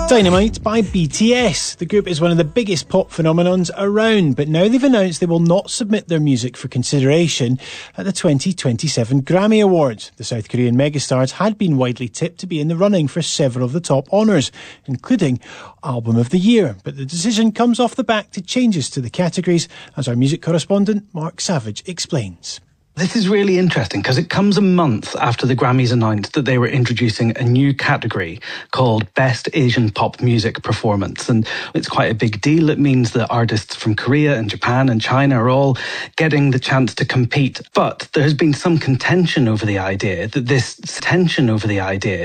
Dynamite by BTS. The group is one of the biggest pop phenomenons around, but now they've announced they will not submit their music for consideration at the 2027 Grammy Awards. The South Korean megastars had been widely tipped to be in the running for several of the top honours, including Album of the Year. But the decision comes off the back to changes to the categories, as our music correspondent Mark Savage explains. This is really interesting because it comes a month after the Grammys announced that they were introducing a new category called Best Asian Pop Music Performance. And it's quite a big deal. It means that artists from Korea and Japan and China are all getting the chance to compete. But there has been some contention over the idea